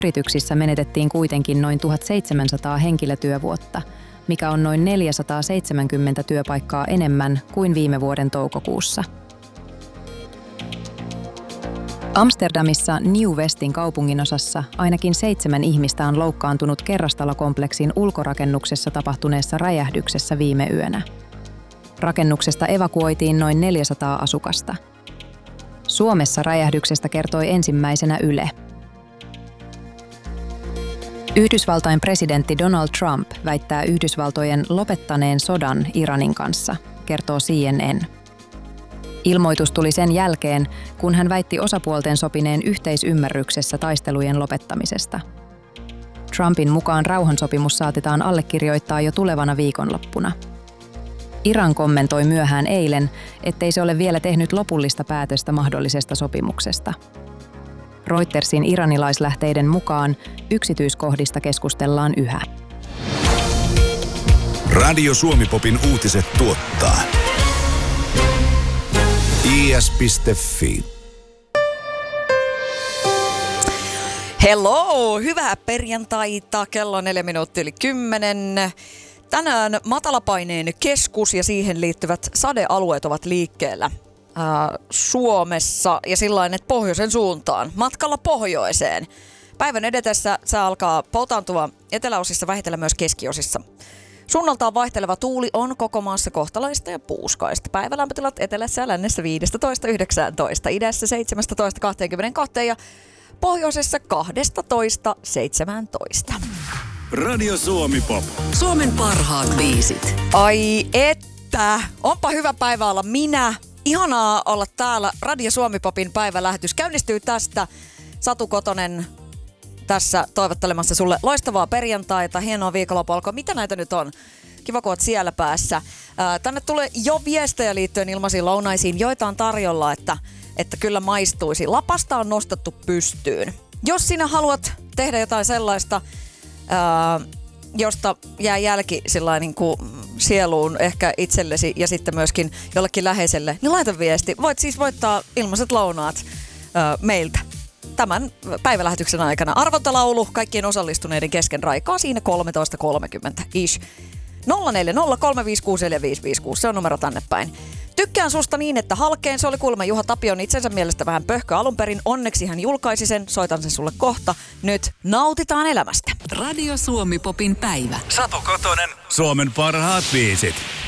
Yrityksissä menetettiin kuitenkin noin 1700 henkilötyövuotta, mikä on noin 470 työpaikkaa enemmän kuin viime vuoden toukokuussa. Amsterdamissa New Westin kaupunginosassa ainakin 7 ihmistä on loukkaantunut kerrostalokompleksin ulkorakennuksessa tapahtuneessa räjähdyksessä viime yönä. Rakennuksesta evakuoitiin noin 400 asukasta. Suomessa räjähdyksestä kertoi ensimmäisenä Yle. Yhdysvaltain presidentti Donald Trump väittää Yhdysvaltojen lopettaneen sodan Iranin kanssa, kertoo CNN. Ilmoitus tuli sen jälkeen, kun hän väitti osapuolten sopineen yhteisymmärryksessä taistelujen lopettamisesta. Trumpin mukaan rauhansopimus saatetaan allekirjoittaa jo tulevana viikonloppuna. Iran kommentoi myöhään eilen, ettei se ole vielä tehnyt lopullista päätöstä mahdollisesta sopimuksesta. Reutersin iranilaislähteiden mukaan yksityiskohdista keskustellaan yhä. Radio Suomi-popin uutiset tuottaa is.fi. Hello! Hyvää perjantaita. Kello on 4:10. Tänään matalapaineen keskus ja siihen liittyvät sadealueet ovat liikkeellä Suomessa ja sillain, että pohjoisen suuntaan, matkalla pohjoiseen. Päivän edetessä se alkaa poutaantua eteläosissa, vähitellen myös keskiosissa. Suunnaltaan vaihteleva tuuli on koko maassa kohtalaista ja puuskaista. Päivälämpötilat etelässä ja lännessä 15-19, idässä 17-22 ja pohjoisessa 12-17. Radio Suomi-pop. Suomen parhaat biisit. Ai että, onpa hyvä päivä olla minä. Ihanaa olla täällä. Radio Suomi-popin päivälähetys käynnistyy tästä. Satu Kotonen tässä toivottelemassa sulle loistavaa perjantaita, hienoa viikonloppua. Mitä näitä nyt on? Kiva, kun oot siellä päässä. Tänne tulee jo viestejä liittyen ilmaisiin lounaisiin, joita on tarjolla, että kyllä maistuisi. Lapasta on nostettu pystyyn. Jos sinä haluat tehdä jotain sellaista, josta jää jälki sillain niin kuin sieluun ehkä itsellesi ja sitten myöskin jollekin läheiselle, niin laita viesti. Voit siis voittaa ilmaiset lounaat meiltä tämän päivälähetyksen aikana. Arvontalaulu kaikkien osallistuneiden kesken raikaa siinä 13.30 ish. 0403564556, se on numero tänne päin. Tykkään susta niin, että halkeen. Se oli kuulemma Juha Tapion itsensä mielestä vähän pöhkö alun perin. Onneksi hän julkaisi sen. Soitan sen sulle kohta. Nyt nautitaan elämästä. Radio Suomi-popin päivä. Satu Kotonen. Suomen parhaat biisit.